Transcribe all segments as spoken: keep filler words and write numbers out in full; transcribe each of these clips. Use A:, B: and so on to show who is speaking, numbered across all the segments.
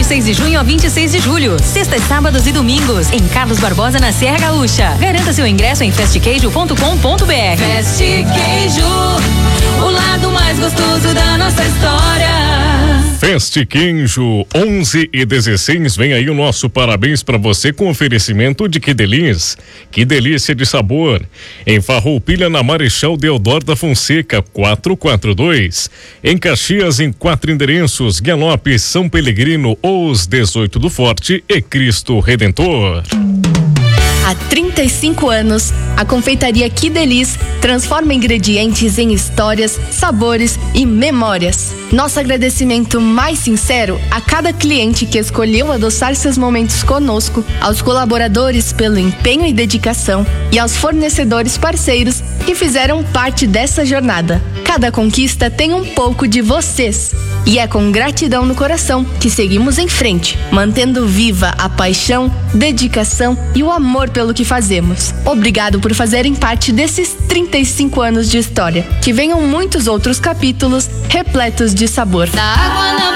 A: dezesseis de junho a vinte e seis de julho. Sextas, sábados e domingos, em Carlos Barbosa, na Serra Gaúcha. Garanta seu ingresso em fest queijo ponto com ponto br.
B: Fest Queijo, o lado mais gostoso da nossa história.
C: Fest Queijo, onze e dezesseis, vem aí o nosso parabéns para você com oferecimento de Que Delícia, que delícia de sabor. Em Farroupilha, na Marechal Deodoro da Fonseca, quatrocentos e quarenta e dois. Em Caxias, em quatro endereços, Galope, São Pelegrino, Os dezoito do Forte e Cristo Redentor.
D: Há trinta e cinco anos, a confeitaria Que Delícia transforma ingredientes em histórias, sabores e memórias. Nosso agradecimento mais sincero a cada cliente que escolheu adoçar seus momentos conosco, aos colaboradores pelo empenho e dedicação e aos fornecedores parceiros que fizeram parte dessa jornada. Cada conquista tem um pouco de vocês. E é com gratidão no coração que seguimos em frente, mantendo viva a paixão, dedicação e o amor pelo que fazemos. Obrigado por fazerem parte desses trinta e cinco anos de história. Que venham muitos outros capítulos repletos de sabor.
B: Da água na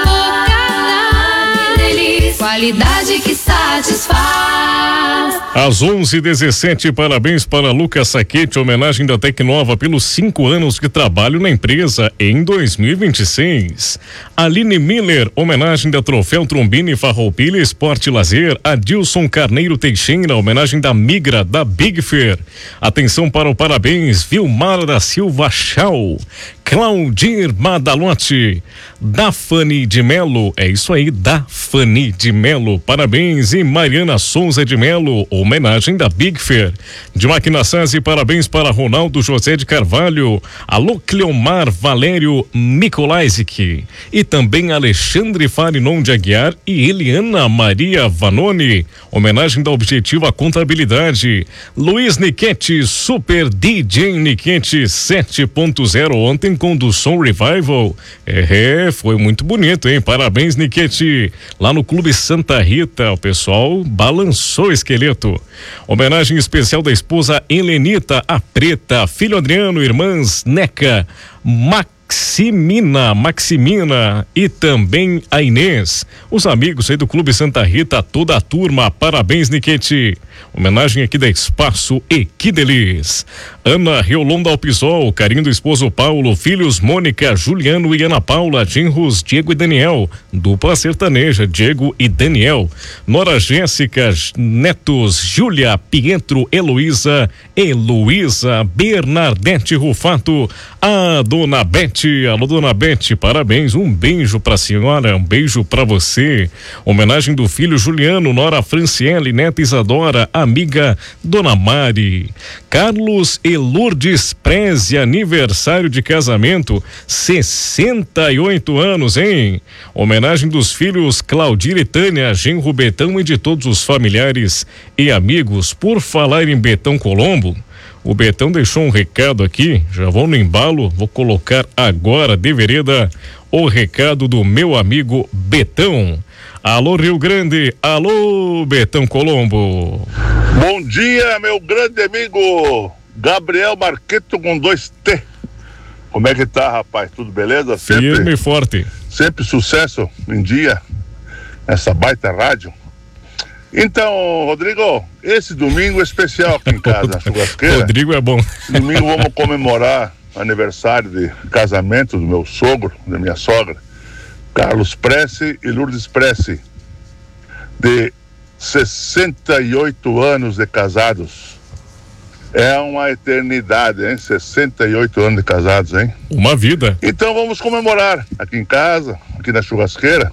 B: boca, da delícia, qualidade que satisfaz.
C: Às onze e dezessete, parabéns para Lucas Saquete, homenagem da Tecnova pelos cinco anos de trabalho na empresa em dois mil e vinte e seis. Aline Miller, homenagem da Troféu Trombini Farroupilha Esporte e Lazer. Adilson Carneiro Teixeira, homenagem da Migra da Big Fair. Atenção para o parabéns, Vilmar da Silva Chau, Claudir Madalotti, Dafani de Melo, é isso aí, Dafani de Melo, parabéns, e Mariana Souza de Melo, homenagem da Big Fair. De Máquina Sazzi, parabéns para Ronaldo José de Carvalho, alô Cleomar Valério Mikolajczyk, e também Alexandre Farinon de Aguiar e Eliana Maria Vanoni, homenagem da Objetiva Contabilidade. Luiz Niquete, Super D J Niquete sete ponto zero, ontem com do Som Revival. É, foi muito bonito, hein? Parabéns, Niquete. Lá no Clube Santa Rita, o pessoal balançou o esqueleto. Homenagem especial da esposa Helenita, a Preta, filho Adriano, irmãs Neca, Mac Maximina, Maximina e também a Inês, os amigos aí do Clube Santa Rita, toda a turma, parabéns, Niquete. Homenagem aqui da Espaço e Que Delícia. Ana Riolon da Alpisol, carinho do esposo Paulo, filhos Mônica, Juliano e Ana Paula, genros Diego e Daniel, dupla sertaneja, Diego e Daniel. Nora Jéssica, netos Júlia, Pietro, Heloísa, Heloísa, Bernadette Rufato, a dona Beth. Alô, dona Beth, parabéns, um beijo pra senhora, um beijo pra você. Homenagem do filho Juliano, Nora Franciele, neta Isadora, amiga Dona Mari. Carlos e Lourdes Preze, aniversário de casamento, sessenta e oito anos, hein? Homenagem dos filhos Claudir e Tânia, genro Betão e de todos os familiares e amigos. Por falar em Betão Colombo, o Betão deixou um recado aqui, já vou no embalo, vou colocar agora de vereda o recado do meu amigo Betão. Alô, Rio Grande, alô, Betão Colombo.
E: Bom dia, meu grande amigo Gabriel Marqueto com dois T. Como é que tá, rapaz? Tudo beleza? Sempre,
C: firme e forte.
E: Sempre sucesso em dia, nessa baita rádio. Então, Rodrigo, esse domingo é especial aqui em casa, na churrasqueira.
C: Rodrigo é bom.
E: Esse domingo vamos comemorar o aniversário de casamento do meu sogro, da minha sogra, Carlos Prece e Lourdes Prece, de sessenta e oito anos de casados. É uma eternidade, hein? sessenta e oito anos de casados, hein?
C: Uma vida.
E: Então vamos comemorar aqui em casa, aqui na churrasqueira.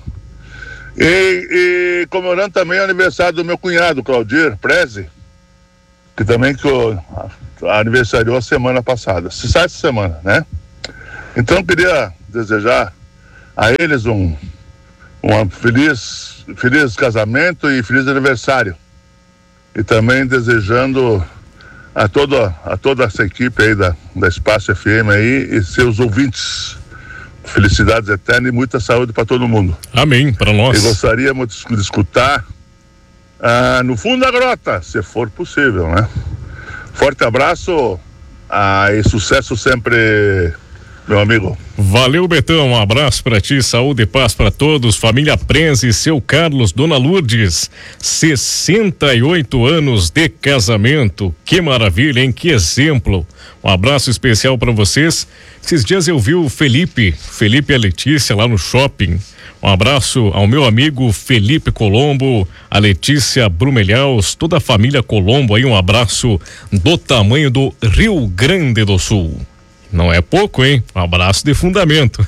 E: E, e comemorando também o aniversário do meu cunhado, Claudir Preze, que também que o, a, aniversariou a semana passada, se sai essa semana, né? Então queria desejar a eles um, um feliz, feliz casamento e feliz aniversário. E também desejando a toda, a toda essa equipe aí da, da Espaço F M aí e seus ouvintes, felicidades eternas e muita saúde para todo mundo.
C: Amém, para nós.
E: E gostaríamos de escutar ah, no fundo da grota, se for possível, né? Forte abraço ah, e sucesso sempre, meu amigo.
C: Valeu, Betão, um abraço pra ti, saúde e paz pra todos, família Prense, seu Carlos, Dona Lourdes, sessenta e oito anos de casamento, que maravilha, hein, que exemplo, um abraço especial pra vocês. Esses dias eu vi o Felipe, Felipe e a Letícia lá no shopping. Um abraço ao meu amigo Felipe Colombo, a Letícia Brumelhaus, toda a família Colombo aí, um abraço do tamanho do Rio Grande do Sul. Não é pouco, hein? Um abraço de fundamento.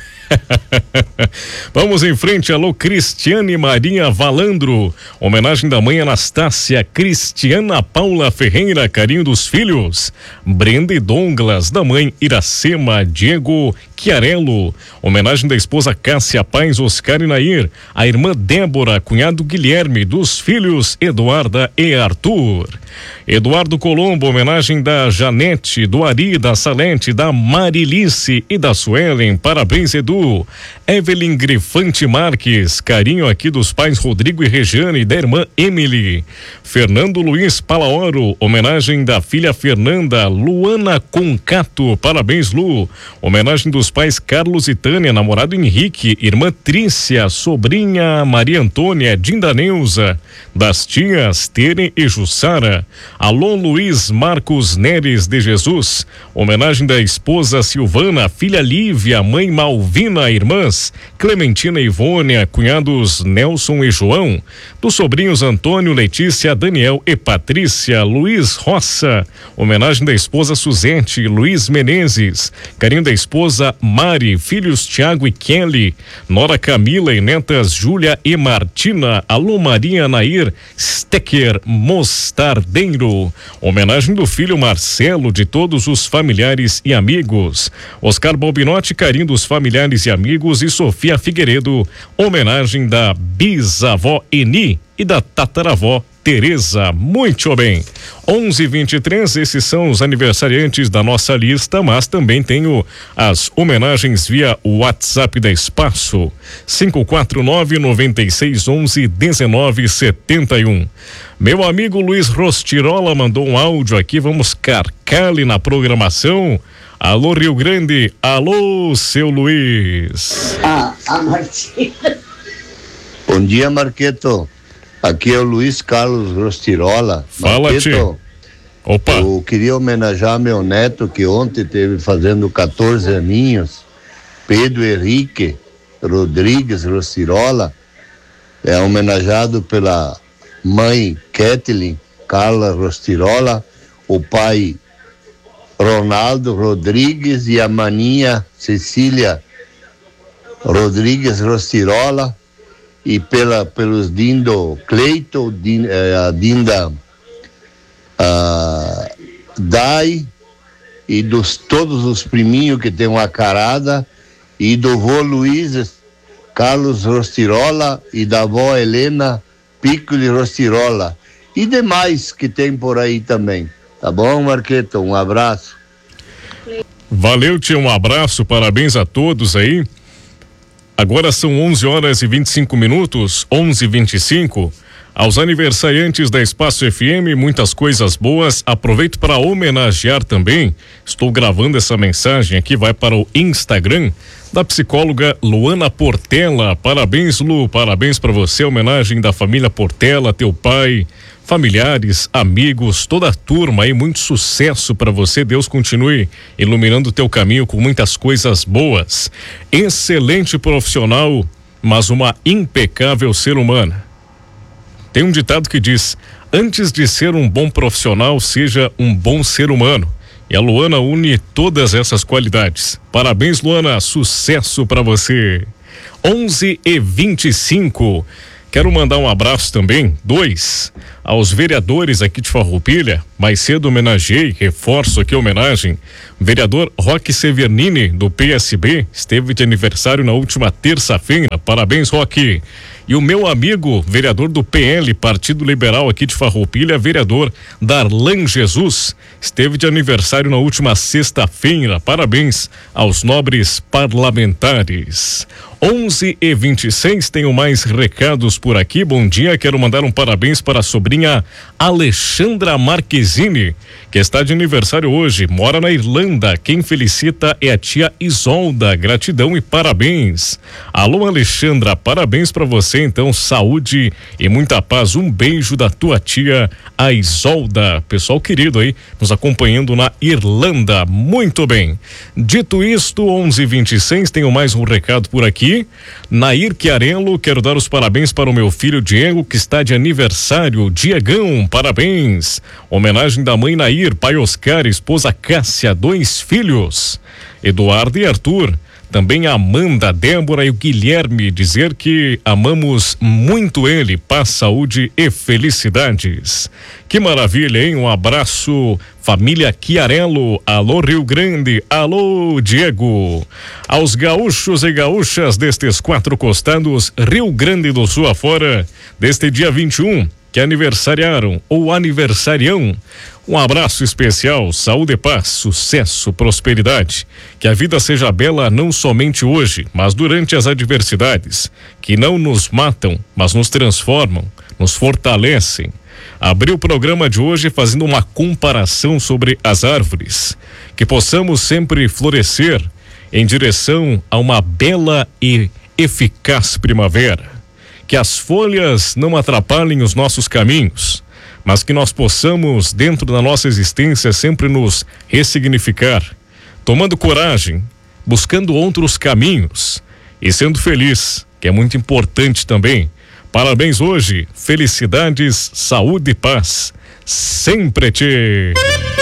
C: Vamos em frente, alô Cristiane Maria Valandro, homenagem da mãe Anastácia, Cristiana Paula Ferreira, carinho dos filhos, Brenda e Douglas, da mãe Iracema, Diego Chiarello, homenagem da esposa Cássia Paz, Oscar e Nair, a irmã Débora, cunhado Guilherme, dos filhos Eduarda e Arthur. Eduardo Colombo, homenagem da Janete, do Ari, da Salete, da Marilice e da Suelen, parabéns Edu. Evelyn Grifante Marques, carinho aqui dos pais Rodrigo e Regiane e da irmã Emily. Fernando Luiz Palaoro, homenagem da filha Fernanda, Luana Concato, parabéns Lu. Homenagem dos pais Carlos e Tânia, namorado Henrique, irmã Trícia, sobrinha Maria Antônia, Dinda Neuza, das tias Tere e Jussara. Alô Luiz Marcos Neres de Jesus, homenagem da esposa Silvana, filha Lívia, mãe Malvina, irmãs Clementina e Ivônia, cunhados Nelson e João, dos sobrinhos Antônio, Letícia, Daniel e Patrícia. Luiz Roça, homenagem da esposa Suzete, Luiz Menezes, carinho da esposa Mari, filhos Tiago e Kelly, nora Camila e netas Júlia e Martina. Alô Maria Nair Stecker Mostardeiro, homenagem do filho Marcelo, de todos os familiares e amigos. Oscar Balbinotti, carinho dos familiares e amigos, e Sofia Figueiredo, homenagem da bisavó Eni e da tataravó Tereza. Muito bem, onze e vinte e três, esses são os aniversariantes da nossa lista, mas também tenho as homenagens via WhatsApp da Espaço, cinco quatro nove, nove seis, onze, dezenove, setenta e um. Meu amigo Luiz Rostirola mandou um áudio aqui, vamos carcar-lhe na programação. Alô Rio Grande, alô seu Luiz.
F: Ah, a Martina.
G: Bom dia, Marqueto. Aqui é o Luiz Carlos Rostirola.
C: Fala, tio. Opa.
G: Eu queria homenagear meu neto que ontem teve fazendo quatorze aninhos, Pedro Henrique Rodrigues Rostirola. É homenageado pela mãe Kathleen Carla Rostirola, o pai Ronaldo Rodrigues e a maninha Cecília Rodrigues Rostirola, e pela, pelos Dindo Cleito, din, eh, a Dinda a Dai, e dos todos os priminhos que tem uma carada, e do vô Luiz Carlos Rostirola e da avó Helena Piccoli Rostirola, e demais que tem por aí também. Tá bom, Marqueto? Um abraço.
C: Valeu, tio, um abraço, parabéns a todos aí. Agora são onze horas e vinte e cinco minutos, onze e vinte e cinco. Aos aniversariantes da Espaço F M, muitas coisas boas. Aproveito para homenagear também. Estou gravando essa mensagem aqui, vai para o Instagram da psicóloga Luana Portela. Parabéns, Lu, parabéns para você. Homenagem da família Portela, teu pai, familiares, amigos, toda a turma aí, muito sucesso para você. Deus continue iluminando o teu caminho com muitas coisas boas. Excelente profissional, mas uma impecável ser humana. Tem um ditado que diz: antes de ser um bom profissional, seja um bom ser humano. E a Luana une todas essas qualidades. Parabéns, Luana, sucesso para você. onze e vinte e cinco. Quero mandar um abraço também, dois, aos vereadores aqui de Farroupilha. Mais cedo homenageei, reforço aqui a homenagem. Vereador Roque Severnini, do P S B, esteve de aniversário na última terça-feira. Parabéns, Roque. E o meu amigo, vereador do P L, Partido Liberal aqui de Farroupilha, vereador Darlan Jesus, esteve de aniversário na última sexta-feira. Parabéns aos nobres parlamentares. onze e vinte e seis, tenho mais recados por aqui. Bom dia, quero mandar um parabéns para a sobrinha sobrinha Alexandra Marquezine, que está de aniversário hoje, mora na Irlanda. Quem felicita é a tia Isolda. Gratidão e parabéns. Alô, Alexandra, parabéns para você, então, saúde e muita paz. Um beijo da tua tia, a Isolda. Pessoal querido aí, nos acompanhando na Irlanda. Muito bem. Dito isto, onze e vinte e seis, tenho mais um recado por aqui. Nair Chiarello, quero dar os parabéns para o meu filho Diego, que está de aniversário. Diegão, parabéns. Homenagem da mãe Nair, pai Oscar, esposa Cássia, dois filhos, Eduardo e Arthur. Também a Amanda, Débora e o Guilherme, dizer que amamos muito ele. Paz, saúde e felicidades. Que maravilha, hein? Um abraço, família Chiarello. Alô, Rio Grande. Alô, Diego. Aos gaúchos e gaúchas destes quatro costados, Rio Grande do Sul afora, deste dia vinte e um, que aniversariaram ou aniversariam. Um abraço especial, saúde e paz, sucesso, prosperidade. Que a vida seja bela não somente hoje, mas durante as adversidades, que não nos matam, mas nos transformam, nos fortalecem. Abri o programa de hoje fazendo uma comparação sobre as árvores. Que possamos sempre florescer em direção a uma bela e eficaz primavera. Que as folhas não atrapalhem os nossos caminhos, mas que nós possamos, dentro da nossa existência, sempre nos ressignificar, tomando coragem, buscando outros caminhos e sendo feliz, que é muito importante também. Parabéns hoje, felicidades, saúde e paz, sempre te...